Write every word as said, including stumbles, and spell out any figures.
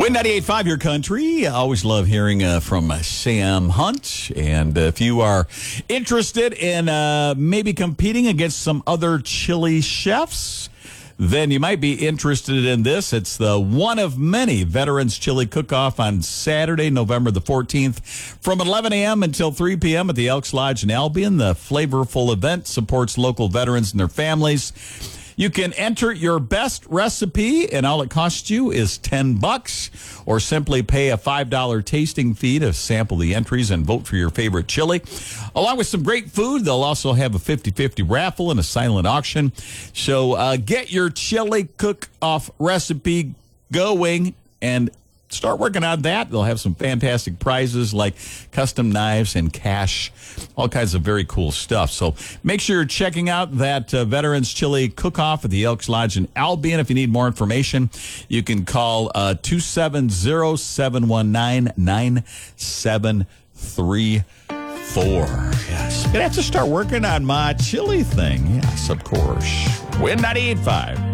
Win ninety-eight point five, your country. I always love hearing uh, from uh, Sam Hunt. And uh, if you are interested in uh, maybe competing against some other chili chefs, then you might be interested in this. It's the one of many Veterans Chili Cook-Off on Saturday, November the fourteenth, from eleven a.m. until three p.m. at the Elks Lodge in Albion. The flavorful event supports local veterans and their families. You can enter your best recipe, and all it costs you is ten bucks, or simply pay a five dollar tasting fee to sample the entries and vote for your favorite chili. Along with some great food, they'll also have a fifty-fifty raffle and a silent auction. So uh, get your chili cook-off recipe going and start working on that. They'll have some fantastic prizes like custom knives and cash, all kinds of very cool stuff. So make sure you're checking out that uh, Veterans Chili Cook-Off at the Elks Lodge in Albion. If you need more information, you can call uh, two seven zero, seven one nine, nine seven three four. Yes. Gonna have to start working on my chili thing. Yes, of course. Win ninety-eight point five.